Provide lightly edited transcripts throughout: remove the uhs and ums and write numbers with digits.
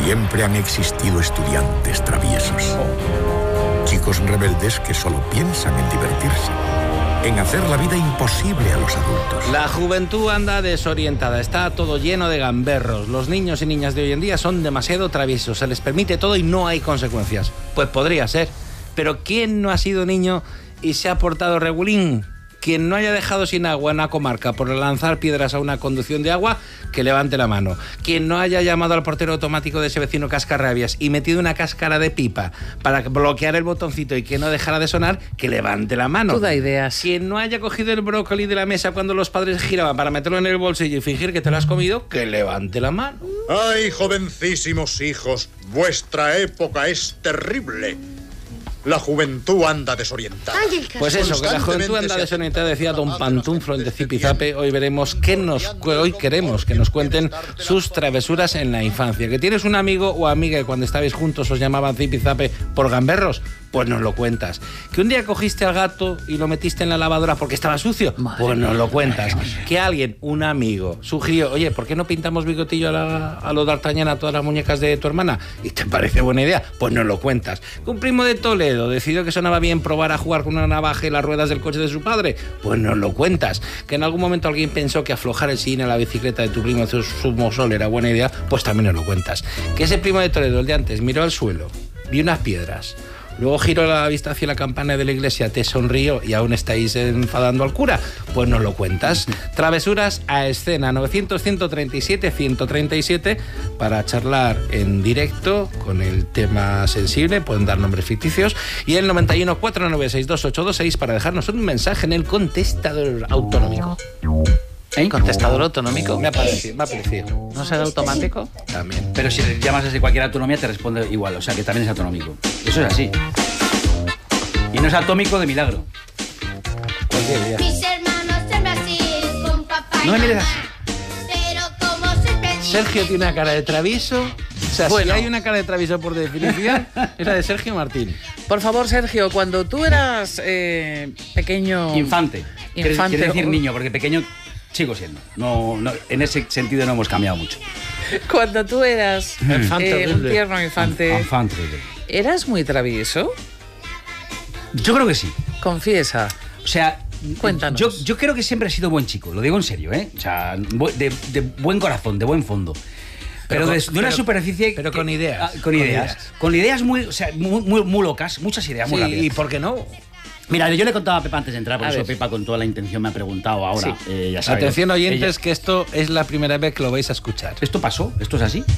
Siempre han existido estudiantes traviesos. Chicos rebeldes que solo piensan en divertirse, en hacer la vida imposible a los adultos. La juventud anda desorientada, está todo lleno de gamberros. Los niños y niñas de hoy en día son demasiado traviesos, se les permite todo y no hay consecuencias. Pues podría ser, pero ¿quién no ha sido niño y se ha portado regulín? Quien no haya dejado sin agua en una comarca por lanzar piedras a una conducción de agua, que levante la mano. Quien no haya llamado al portero automático de ese vecino cascarrabias y metido una cáscara de pipa para bloquear el botoncito y que no dejara de sonar, que levante la mano. Tú da ideas. Quien no haya cogido el brócoli de la mesa cuando los padres giraban para meterlo en el bolsillo y fingir que te lo has comido, que levante la mano. ¡Ay, jovencísimos hijos! Vuestra época es terrible. La juventud anda desorientada. Pues eso, que la juventud anda desorientada, decía don Pantuflo, el de Zipizape. Hoy veremos hoy queremos que nos cuenten sus travesuras en la infancia. ¿Que tienes un amigo o amiga que cuando estabais juntos os llamaban Zipizape por gamberros? Pues nos lo cuentas. ¿Que un día cogiste al gato y lo metiste en la lavadora porque estaba sucio? Pues nos lo cuentas. ¿Que alguien, un amigo, sugirió, oye, ¿por qué no pintamos bigotillo a lo d'Artagnan a todas las muñecas de tu hermana? ¿Y te parece buena idea? Pues nos lo cuentas. ¿Que un primo de Toledo decidió que sonaba bien probar a jugar con una navaja y las ruedas del coche de su padre? Pues nos lo cuentas. ¿Que en algún momento alguien pensó que aflojar el sillín a la bicicleta de tu primo Zumosol era buena idea? Pues también nos lo cuentas. ¿Que ese primo de Toledo, el de antes, miró al suelo, vio unas piedras, luego giró la vista hacia la campana de la iglesia, te sonrió y aún estáis enfadando al cura? Pues nos lo cuentas. Travesuras a escena, 900-137-137, para charlar en directo con el tema sensible, pueden dar nombres ficticios, y el 91-496-2826 para dejarnos un mensaje en el contestador autonómico. ¿Contestador autonómico? Me ha parecido. ¿No será automático? También. Pero si le llamas desde cualquier autonomía te responde igual, o sea que también es autonómico. Eso es así. Y no es atómico de milagro. Mis hermanos en Brasil con papá y No me mires mamá. así. Pero como soy pequeña, Sergio tiene una cara de travieso. O sea, Bueno. si hay una cara de travieso por definición, es la de Sergio Martín. Por favor, Sergio, cuando tú eras pequeño... Infante. Infante. Quiere decir niño, porque pequeño sigo siendo. No, en ese sentido no hemos cambiado mucho. Cuando tú eras Infante un horrible. tierno infante, Infante. ¿eras muy travieso? Yo creo que sí. Confiesa. O sea, Cuéntanos. yo creo que siempre he sido buen chico, lo digo en serio, ¿eh? O sea, de buen corazón, de buen fondo. Pero de una superficie... Pero con ideas. Con ideas. Con ideas muy, o sea, muy locas, muchas ideas muy Sí, rápidas. ¿y por qué no? Mira, yo le contaba a Pepa antes de entrar, por A eso ver. Pepa con toda la intención me ha preguntado ahora. Sí. Ya sabe, Atención, ¿no? oyentes, Ella- que esto es la primera vez que lo vais a escuchar. Esto pasó, esto es así.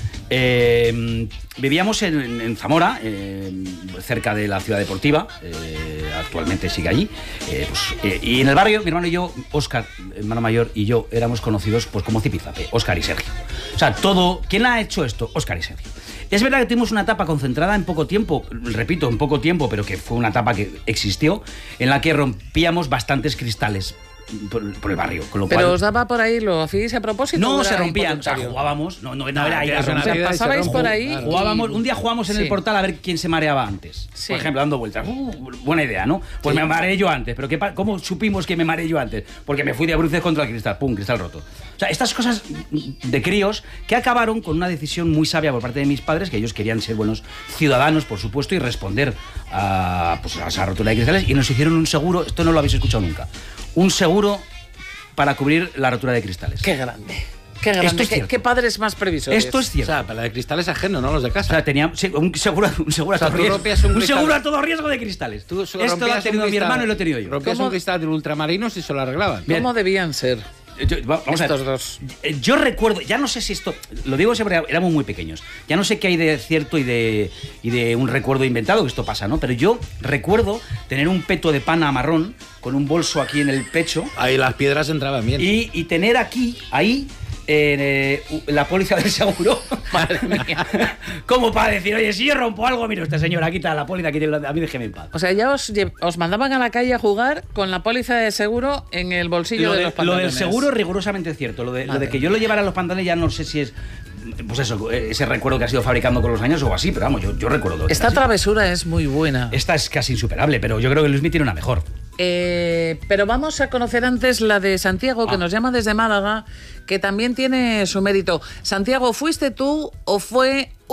Vivíamos en Zamora, cerca de la ciudad deportiva, actualmente sigue allí. Y en el barrio, mi hermano y yo, Óscar, hermano mayor, y yo éramos conocidos pues como Zipizape, Óscar y Sergio. O sea, ¿quién ha hecho esto? Óscar y Sergio. Es verdad que tuvimos una etapa concentrada en poco tiempo, repito, en poco tiempo, pero que fue una etapa que existió, en la que rompíamos bastantes cristales por el barrio. Con lo Pero cual, os daba por ahí, ¿lo hacíais a propósito? no o se era rompían, o sea, involuntario? jugábamos, no era ir a que es una O sea, romper. vida y se pasabais rompe. por ahí. Claro. Jugábamos, un día jugamos en Sí. el portal a ver quién se mareaba antes. Sí. Por ejemplo, dando vueltas. Buena idea, ¿no? Pues me mareé yo antes. ¿Pero cómo supimos que me mareé yo antes? Porque me fui de bruces contra el cristal. ¡Pum! Cristal roto. O sea, estas cosas de críos que acabaron con una decisión muy sabia por parte de mis padres, que ellos querían ser buenos ciudadanos, por supuesto, y responder a esa rotura de cristales. Y nos hicieron un seguro, esto no lo habéis escuchado nunca, un seguro para cubrir la rotura de cristales. Qué grande. Qué grande. Esto es cierto. ¿Qué padres más previsores? Esto es O cierto. sea, para la de cristal es ajeno, no los de O casa. sea, tenía un seguro a O sea, todo tú riesgo. rompías un Un cristal. seguro a todo riesgo de cristales. Tú Esto lo ha rompías tenido un mi cristal- hermano y lo he tenido yo. Rompías ¿Cómo? un cristal del ultramarino si se lo arreglaban. Bien. ¿Cómo debían ser Vamos a ver. estos dos? Yo recuerdo, ya no sé si esto, lo digo siempre, éramos muy pequeños, ya no sé qué hay de cierto y de un recuerdo inventado, que esto pasa, ¿no? Pero yo recuerdo tener un peto de pana marrón con un bolso aquí en el pecho Ahí las piedras entraban bien. y tener ahí, la póliza del seguro. Madre mía. Como para decir, oye, si yo rompo algo, mira esta señora, quita la póliza, a mí déjeme en paz. O sea, ya os mandaban a la calle a jugar con la póliza de seguro en el bolsillo de los Lo pantalones. del seguro rigurosamente cierto. Lo de Madre que yo lo llevara a los pantalones ya no sé si es, pues eso, ese recuerdo que ha sido fabricando con los años o así, pero vamos, yo recuerdo todo. Esta travesura es muy buena. Esta es casi insuperable, pero yo creo que Luismi tiene una mejor. Pero vamos a conocer antes la de Santiago, que nos llama desde Málaga, que también tiene su mérito. Santiago, ¿fuiste tú o fue